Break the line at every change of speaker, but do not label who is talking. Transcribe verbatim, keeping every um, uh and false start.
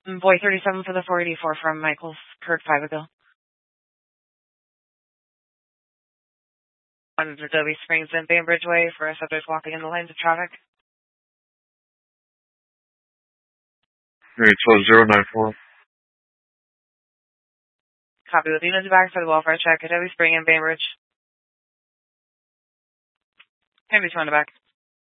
Boy thirty-seven for the four eighty-four from Michael's, Kurt Fibergill. On the Adobe Springs and Bainbridge Way for a subject walking in the lanes of traffic.
Eight twelve zero nine four.
Copy with units back for the welfare check, Adobe Spring and Bainbridge. Can be turned back.